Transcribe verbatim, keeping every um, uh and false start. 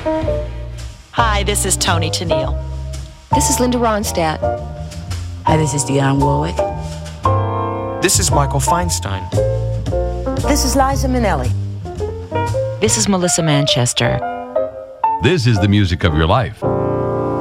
Hi, this is Toni Tennille. This is Linda Ronstadt. Hi, this is Dionne Warwick. This is Michael Feinstein. This is Liza Minnelli. This is Melissa Manchester. This is the music of your life.